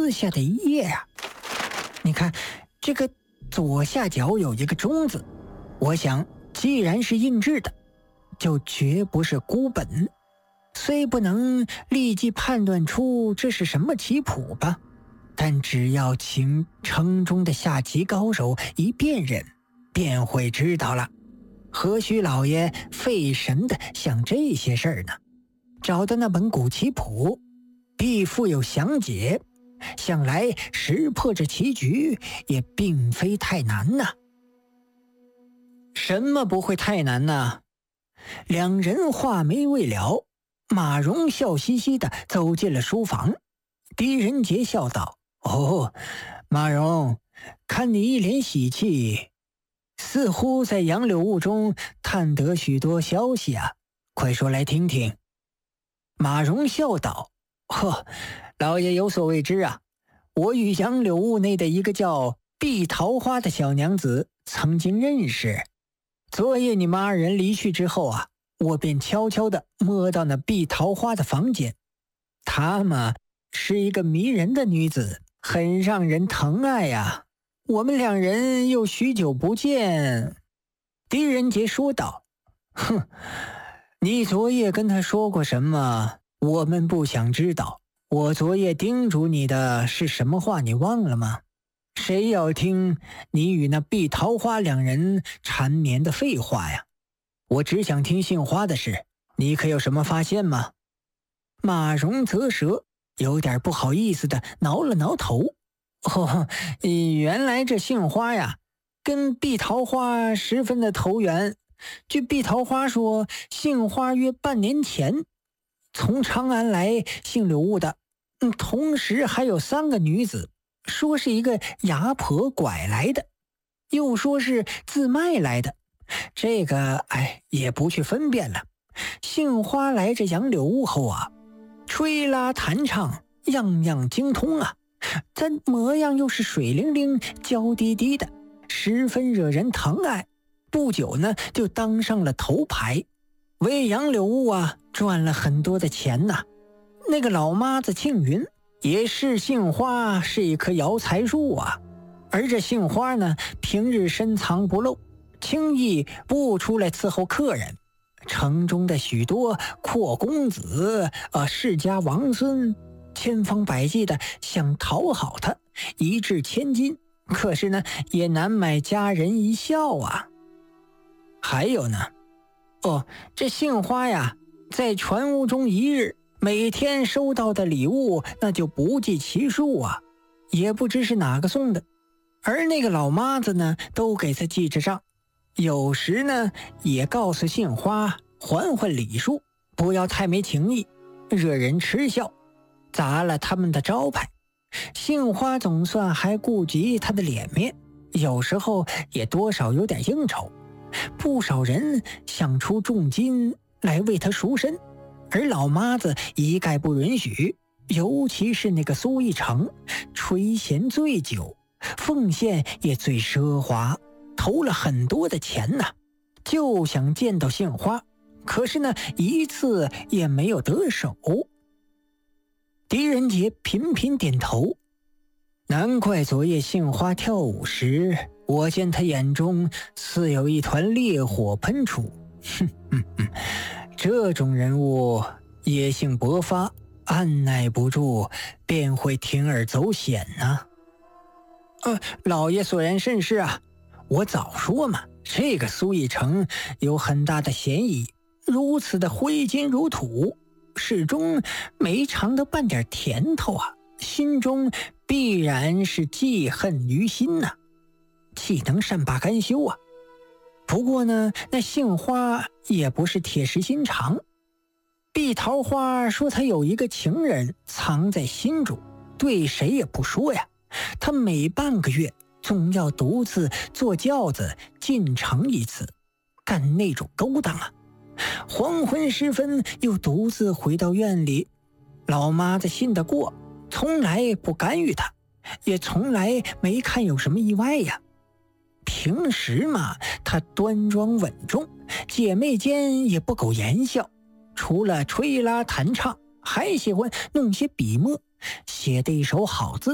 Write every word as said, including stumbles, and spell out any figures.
撕下的一页啊。你看，这个左下角有一个中字，我想既然是印制的，就绝不是孤本。虽不能立即判断出这是什么棋谱吧，但只要请城中的下棋高手一辨认，便会知道了。何须老爷费神的想这些事儿呢？找到那本古棋谱，必附有详解，想来识破这棋局也并非太难呐。什么不会太难呢？两人话没未了，马蓉笑嘻嘻地走进了书房。狄仁杰笑道：“哦，马蓉，看你一脸喜气，似乎在杨柳雾中探得许多消息啊，快说来听听。”马蓉笑道：“呵，老爷有所未知啊，我与杨柳雾内的一个叫碧桃花的小娘子曾经认识。昨夜你们二人离去之后啊，我便悄悄地摸到那碧桃花的房间。她嘛，是一个迷人的女子，很让人疼爱呀。我们两人又许久不见。”狄仁杰说道：“哼，你昨夜跟她说过什么？我们不想知道。我昨夜叮嘱你的是什么话，你忘了吗？谁要听你与那碧桃花两人缠绵的废话呀？我只想听杏花的事，你可有什么发现吗？”马蓉啧舌，有点不好意思的挠了挠头。哦，原来这杏花呀，跟碧桃花十分的投缘。据碧桃花说，杏花约半年前从长安来姓柳雾的，嗯，同时还有三个女子，说是一个牙婆拐来的，又说是自卖来的。这个哎，也不去分辨了。杏花来这杨柳雾后啊，吹拉弹唱样样精通啊，这模样又是水灵灵娇滴滴的，十分惹人疼爱。不久呢，就当上了头牌，为杨柳雾啊赚了很多的钱呐。那个老妈子庆云也是杏花是一棵摇财树啊，而这杏花呢，平日深藏不露，轻易不出来伺候客人。城中的许多阔公子呃世家王孙千方百计的想讨好他，一掷千金，可是呢也难买家人一笑啊。还有呢，哦，这杏花呀，在船屋中一日，每天收到的礼物那就不计其数啊，也不知是哪个送的。而那个老妈子呢，都给他记着账，有时呢也告诉杏花还还礼数，不要太没情义，惹人嗤笑，砸了他们的招牌。杏花总算还顾及他的脸面，有时候也多少有点应酬。不少人想出重金来为他赎身，而老妈子一概不允许。尤其是那个苏一成，垂涎最久，奉献也最奢华，投了很多的钱呐，就想见到杏花，可是呢，一次也没有得手。狄仁杰频频点头，难怪昨夜杏花跳舞时，我见他眼中似有一团烈火喷出。哼哼哼，这种人物野性勃发，按耐不住便会铤而走险啊。呃，老爷所言甚是啊，我早说嘛，这个苏一成有很大的嫌疑，如此的挥金如土，始终没尝得半点甜头啊，心中必然是记恨于心呐、啊，岂能善罢甘休啊？不过呢，那杏花也不是铁石心肠。碧桃花说她有一个情人藏在心中，对谁也不说呀。她每半个月总要独自坐轿子进城一次，干那种勾当啊。黄昏时分又独自回到院里，老妈子信得过，从来不干预她，也从来没看有什么意外呀。平时嘛，她端庄稳重，姐妹间也不苟言笑，除了吹拉弹唱，还喜欢弄些笔墨，写的一手好字。